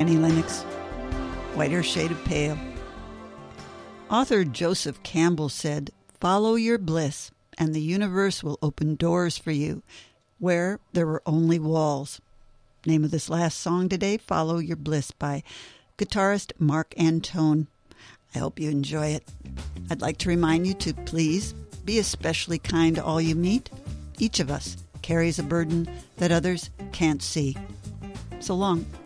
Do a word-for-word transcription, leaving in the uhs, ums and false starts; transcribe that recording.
Annie Lennox, Whiter Shade of Pale. Author Joseph Campbell said, "Follow your bliss, and the universe will open doors for you where there were only walls." Name of this last song today, Follow Your Bliss by guitarist Mark Antone. I hope you enjoy it. I'd like to remind you to please be especially kind to all you meet. Each of us carries a burden that others can't see. So long.